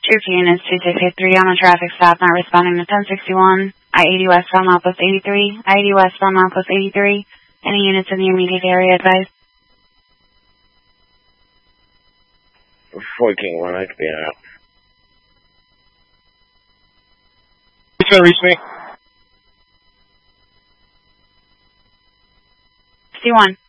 Cherokee units 2683 on a traffic stop, not responding to 1061. I-80 west on Milepost 83. I-80 west on Milepost 83. Any units in the immediate area advised? 14-1, I could be out. Who's going to reach me? 61.